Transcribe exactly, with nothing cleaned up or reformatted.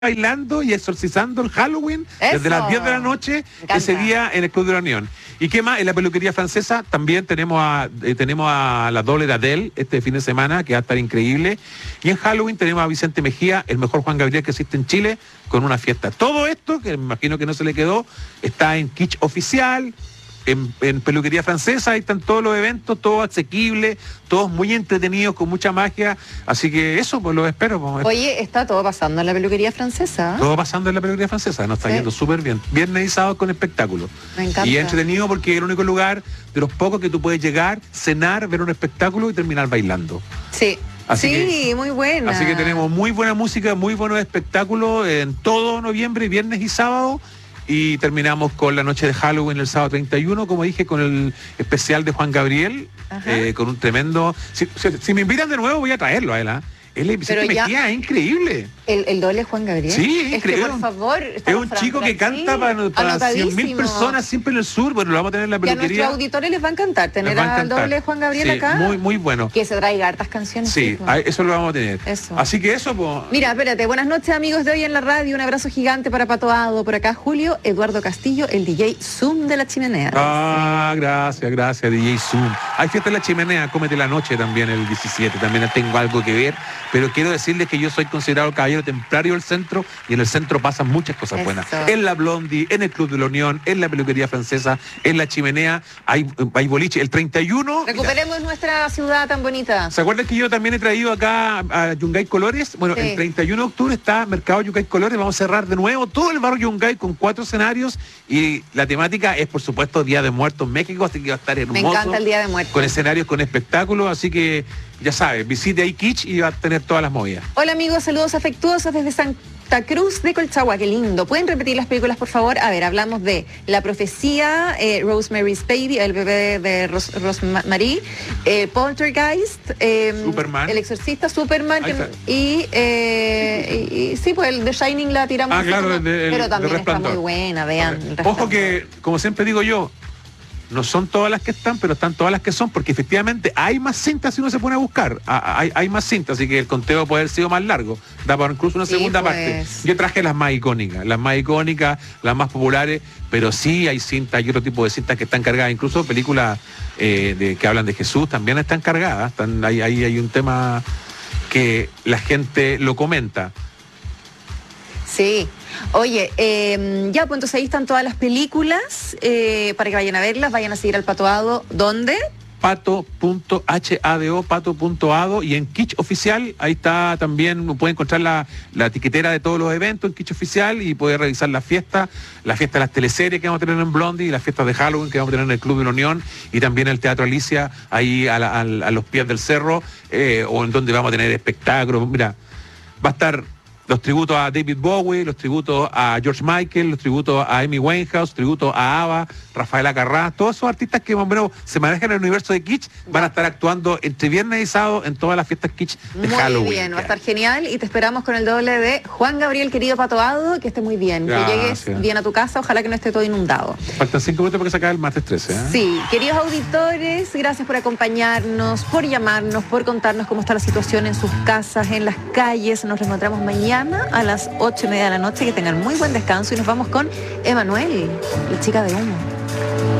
bailando y exorcizando el Halloween Eso. desde las diez de la noche ese día en el Club de la Unión. ¿Y qué más? En la peluquería francesa también tenemos a eh, tenemos a la doble de Adele este fin de semana, que va a estar increíble. Y en Halloween tenemos a Vicente Mejía, el mejor Juan Gabriel que existe en Chile, con una fiesta. Todo esto, que me imagino que no se le quedó, está en Kitsch Oficial. En, en peluquería francesa, ahí están todos los eventos, todos asequibles, todos muy entretenidos, con mucha magia, así que eso pues lo espero. Pues. Oye, está todo pasando en la peluquería francesa. Todo pasando en la peluquería francesa, nos está Sí. yendo súper bien. Viernes y sábado con espectáculo. Me encanta. Y es entretenido porque es el único lugar de los pocos que tú puedes llegar, cenar, ver un espectáculo y terminar bailando. Sí. Así sí, que, muy buena. Así que tenemos muy buena música, muy buenos espectáculos en todo noviembre, viernes y sábado. Y terminamos con la noche de Halloween el sábado treinta y uno, como dije, con el especial de Juan Gabriel, eh, con un tremendo... Si, si, si me invitan de nuevo voy a traerlo a él, ¿eh? Él es Vicente Mejía, es increíble. ¿El, el doble Juan Gabriel? Sí, es es increíble. Que, por favor, es un chico que canta para, para cien mil personas siempre en el sur. Bueno, lo vamos a tener en la peluquería. Y a nuestros auditores les va a encantar tener a al doble Juan Gabriel sí, acá. Muy, muy bueno. Que se traiga hartas canciones. Sí, tipo. Eso lo vamos a tener. Eso. Así que eso, pues... Mira, espérate. Buenas noches, amigos de Hoy en la Radio. Un abrazo gigante para Patoado. Por acá, Julio Eduardo Castillo, el D J Zoom de la Chimenea. Ah, gracias, gracias, D J Zoom. Hay fiesta en la Chimenea, Cómete la Noche también el diecisiete. También tengo algo que ver. Pero quiero decirles que yo soy considerado el caballero templario del centro, y en el centro pasan muchas cosas Eso. buenas. En la Blondie, en el Club de la Unión, en la peluquería francesa, en la Chimenea, hay, hay boliche. El treinta y uno... Recuperemos mira, nuestra ciudad tan bonita. ¿Se acuerdan que yo también he traído acá a Yungay Colores? Bueno, sí. El treinta y uno de octubre está Mercado Yungay Colores. Vamos a cerrar de nuevo todo el barrio Yungay con cuatro escenarios, y la temática es, por supuesto, Día de Muertos en México, así que va a estar hermoso. Me encanta el Día de Muertos. Con escenarios, con espectáculos, así que ya sabes, visite ahí Kitsch y va a tener todas las movidas. Hola amigos, saludos afectuosos desde Santa Cruz de Colchagua, qué lindo. ¿Pueden repetir las películas, por favor? A ver, hablamos de La Profecía, eh, Rosemary's Baby, el bebé de Ros Rosemary, eh, Poltergeist, eh, Superman, El Exorcista, Superman, que, y, eh, y, y sí, pues el The Shining la tiramos. Ah, claro, como, el de, el, pero también está Resplandor. muy buena, vean. Okay. Ojo que, como siempre digo yo, no son todas las que están, pero están todas las que son, porque efectivamente hay más cintas si uno se pone a buscar. Hay, hay más cintas, así que el conteo puede haber sido más largo. Da para incluso una sí, segunda pues. parte. Yo traje las más icónicas, las más icónicas, las más populares, pero sí hay cintas y otro tipo de cintas que están cargadas. Incluso películas eh, de, que hablan de Jesús también están cargadas. Están, ahí, ahí hay un tema que la gente lo comenta. Sí. Oye, eh, ya, pues entonces ahí están todas las películas, eh, para que vayan a verlas, vayan a seguir al Patoado. ¿Dónde? pato punto hado, pato punto ado, y en Kitsch Oficial, ahí está también, puede encontrar la, la etiquetera de todos los eventos en Kitsch Oficial, y puede revisar la fiesta, la fiesta de las teleseries que vamos a tener en Blondie, y las fiestas de Halloween que vamos a tener en el Club de la Unión, y también el Teatro Alicia, ahí a, la, a, a los pies del cerro, eh, o en donde vamos a tener espectáculos. Mira, va a estar los tributos a David Bowie, los tributos a George Michael, los tributos a Amy Winehouse, tributos a ABBA, Rafaela Carrá, todos esos artistas que más o menos se manejan en el universo de Kitsch van a estar actuando entre viernes y sábado en todas las fiestas Kitsch de muy Halloween. Muy bien, va a estar genial, y te esperamos con el doble de Juan Gabriel, querido Patoado, que esté muy bien, Gracias. Que llegues bien a tu casa, ojalá que no esté todo inundado. Faltan cinco minutos para que se acabe el martes trece. ¿eh? Sí, queridos auditores, gracias por acompañarnos, por llamarnos, por contarnos cómo está la situación en sus casas, en las calles. Nos reencontramos mañana a las ocho y media de la noche. Que tengan muy buen descanso, y nos vamos con Emanuel, la chica de humo.